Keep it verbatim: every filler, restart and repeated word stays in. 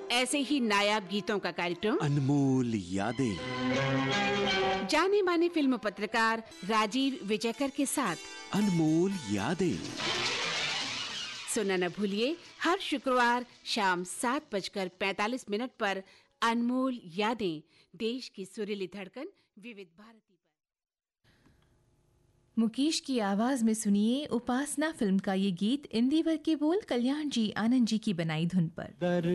ऐसे ही नायाब गीतों का कार्यक्रम अनमोल यादें। जाने माने फिल्म पत्रकार राजीव विजयकर के साथ अनमोल यादें सुनना न भूलिए, हर शुक्रवार शाम सात बजकर पैंतालीस मिनट पर अनमोल यादें, देश की सुरीली धड़कन विविध भारती पर। मुकेश की आवाज में सुनिए उपासना फिल्म का ये गीत। इंदिवर के बोल कल्याण जी आनंद जी की बनाई धुन पर।